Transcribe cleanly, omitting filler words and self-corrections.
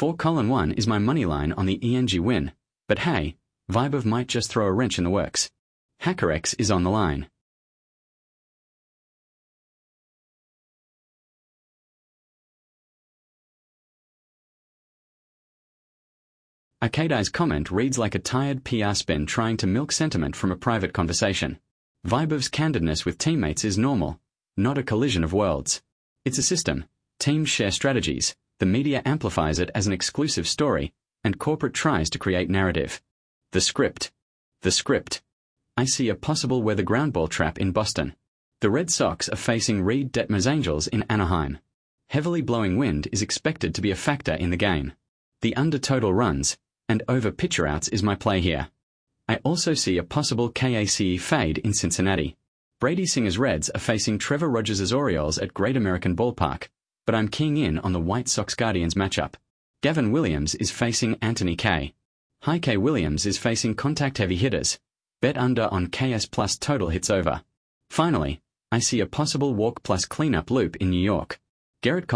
4:1 is my money line on the ENG win, but hey, Vibov might just throw a wrench in the works. HackerX is on the line. Arcadei's comment reads like a tired PR spin trying to milk sentiment from a private conversation. Vibov's candidness with teammates is normal, not a collision of worlds. It's a system. Teams share strategies, the media amplifies it as an exclusive story, and corporate tries to create narrative. The script. The script. I see a possible weather groundball trap in Boston. The Red Sox are facing Reed Detmer's Angels in Anaheim. Heavily blowing wind is expected to be a factor in the game. The under total runs and over pitcher outs is my play here. I also see a possible KACE fade in Cincinnati. Brady Singer's Reds are facing Trevor Rogers' Orioles at Great American Ballpark, but I'm keying in on the White Sox Guardians matchup. Gavin Williams is facing Anthony Kay. K. Williams is facing contact-heavy hitters. Bet under on KS plus total hits over. Finally, I see a possible walk plus cleanup loop in New York. Garrett